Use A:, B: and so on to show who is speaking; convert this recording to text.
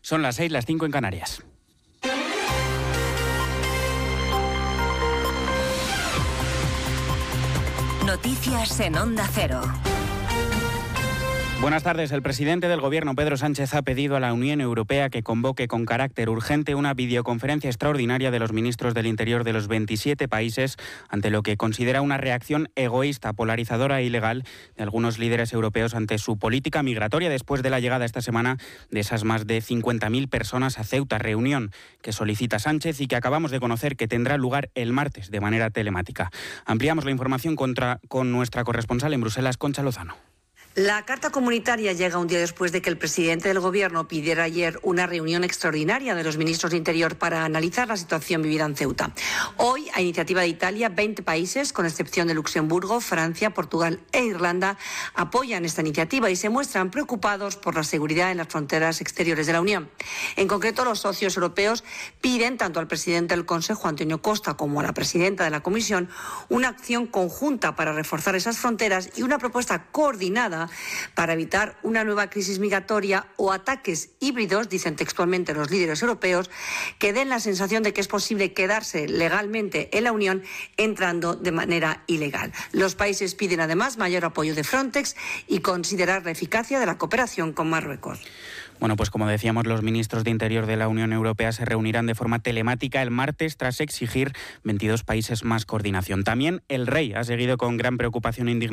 A: Son las 6, las 5 en Canarias.
B: Noticias en Onda Cero.
A: Buenas tardes. El presidente del Gobierno, Pedro Sánchez, ha pedido a la Unión Europea que convoque con carácter urgente una videoconferencia extraordinaria de los ministros del Interior de los 27 países ante lo que considera una reacción egoísta, polarizadora e ilegal de algunos líderes europeos ante su política migratoria después de la llegada esta semana de esas más de 50.000 personas a Ceuta, reunión que solicita Sánchez y que acabamos de conocer que tendrá lugar el martes de manera telemática. Ampliamos la información con nuestra corresponsal en Bruselas, Concha Lozano.
C: La carta comunitaria llega un día después de que el presidente del Gobierno pidiera ayer una reunión extraordinaria de los ministros de Interior para analizar la situación vivida en Ceuta. Hoy, a iniciativa de Italia, 20 países, con excepción de Luxemburgo, Francia, Portugal e Irlanda, apoyan esta iniciativa y se muestran preocupados por la seguridad en las fronteras exteriores de la Unión. En concreto, los socios europeos piden tanto al presidente del Consejo, Antonio Costa, como a la presidenta de la Comisión una acción conjunta para reforzar esas fronteras y una propuesta coordinada para evitar una nueva crisis migratoria o ataques híbridos, dicen textualmente los líderes europeos, que den la sensación de que es posible quedarse legalmente en la Unión entrando de manera ilegal. Los países piden además mayor apoyo de Frontex y considerar la eficacia de la cooperación con Marruecos.
A: Bueno, pues como decíamos, los ministros de Interior de la Unión Europea se reunirán de forma telemática el martes tras exigir 22 países más coordinación. También el rey ha seguido con gran preocupación e indignación